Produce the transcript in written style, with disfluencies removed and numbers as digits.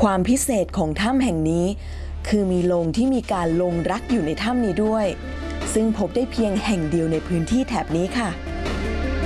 ความพิเศษของถ้ำแห่งนี้คือมีโลงที่มีการลงรักอยู่ในถ้ำนี้ด้วยซึ่งพบได้เพียงแห่งเดียวในพื้นที่แถบนี้ค่ะ